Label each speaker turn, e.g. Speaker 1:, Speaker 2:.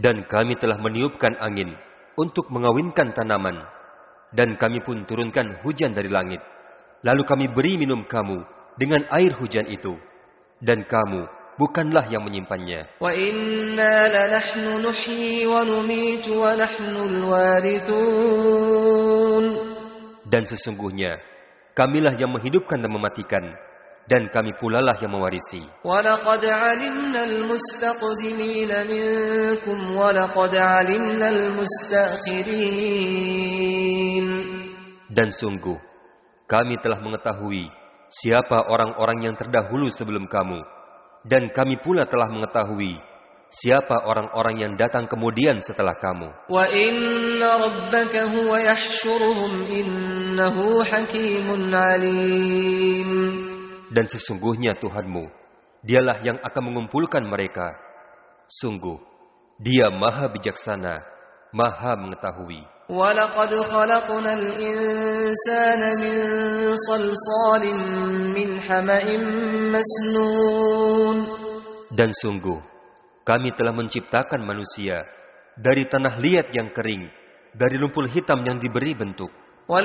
Speaker 1: Dan kami telah meniupkan angin untuk mengawinkan tanaman, dan kami pun turunkan hujan dari langit. Lalu kami beri minum kamu dengan air hujan itu, dan kamu bukanlah yang menyimpannya.
Speaker 2: Wa inna lanahnu nuhyi wa numitu wa nahnul warithun.
Speaker 1: Dan sesungguhnya kamilah yang menghidupkan dan mematikan, dan kami pula lah yang mewarisi.
Speaker 2: Wa laqad 'alimnal mustaqdimina minkum wa laqad 'alimnal mustakhirin.
Speaker 1: Dan sungguh kami telah mengetahui siapa orang-orang yang terdahulu sebelum kamu, dan kami pula telah mengetahui siapa orang-orang yang datang kemudian setelah kamu.
Speaker 2: Wa inna rabbaka huwa yahsyuruhum innahu hakimun alim.
Speaker 1: Dan sesungguhnya Tuhanmu, dialah yang akan mengumpulkan mereka. Sungguh, Dia Maha Bijaksana, Maha Mengetahui.
Speaker 2: وَلَقَدْ خَلَقْنَا الْإِنسَانَ مِنْ صَلْصَالٍ مِنْ حَمَإٍ مَسْنُونٍ.
Speaker 1: Dan sungguh, kami telah menciptakan manusia dari tanah liat yang kering, dari lumpur hitam yang diberi bentuk.